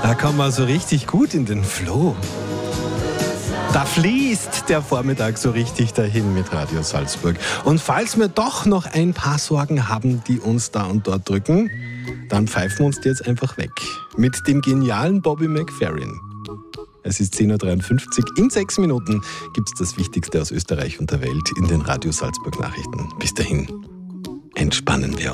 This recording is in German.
Da kommen wir so richtig gut in den Flow. Da fließt der Vormittag so richtig dahin mit Radio Salzburg. Und falls wir doch noch ein paar Sorgen haben, die uns da und dort drücken, dann pfeifen wir uns die jetzt einfach weg. Mit dem genialen Bobby McFerrin. Es ist 10.53 Uhr. In 6 Minuten gibt es das Wichtigste aus Österreich und der Welt in den Radio Salzburg Nachrichten. Bis dahin entspannen wir uns.